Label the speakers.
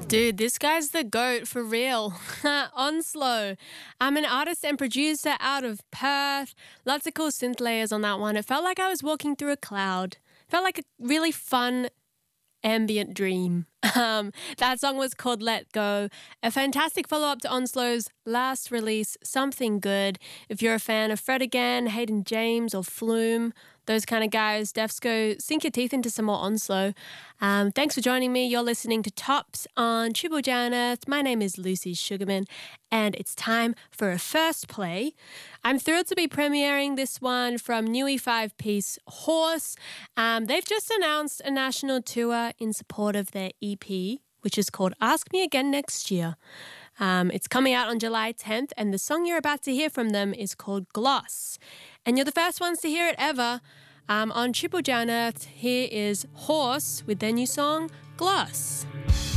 Speaker 1: Dude, this guy's the GOAT for real. Onslow. I'm an artist and producer out of Perth. Lots of cool synth layers on that one. It felt like I was walking through a cloud. Felt like a really fun ambient dream. That song was called Let Go, a fantastic follow-up to Onslow's last release, Something Good. If you're a fan of Fred Again, Hayden James or Flume, those kind of guys, Defs, go sink your teeth into some more Onslow. Thanks for joining me. You're listening to Tops on Triple J on Earth. My name is Lucy Sugarman, and it's time for a first play. I'm thrilled to be premiering this one from Newey 5-piece Horse. They've just announced a national tour in support of their EP, which is called Ask Me Again Next Year. It's coming out on July 10th, and the song you're about to hear from them is called Gloss. And you're the first ones to hear it ever. On Triple J on Earth, here is Horse with their new song, Gloss.